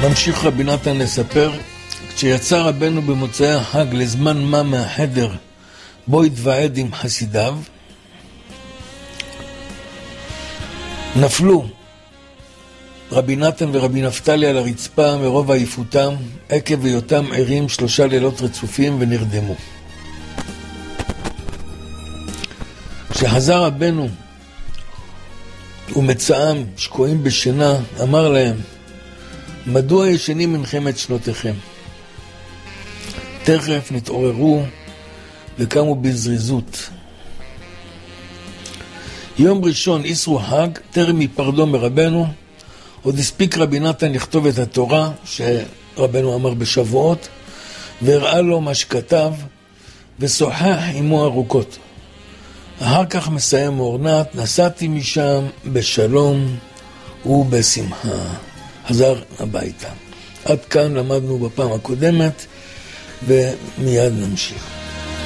ממשיך רבי נתן לספר, כשיצא רבנו במוצאי החג לזמן מה מהחדר בו התוועד עם חסידיו, נפלו רבי נתן ורבי נפתלי על הרצפה מרוב עייפותם, עקב היותם ערים 3 לילות רצופים, ונרדמו. כשחזר רבנו ומצאם שקועים בשינה, אמר להם, מדוע ישנים מנחם את שנותיכם? תכף נתעוררו וקמו בזריזות. יום ראשון איסרו חג, טרם היפרדו מרבנו, עוד הספיק רבי נתן לכתוב את התורה שרבנו אמר בשבועות, והראה לו מה שכתב ושוחח עמו ארוכות. אחר כך מסיים אורנת, נסעתי משם בשלום ובשמחה. חזר הביתה. עד כאן למדנו בפעם הקודמת, ומיד נמשיך.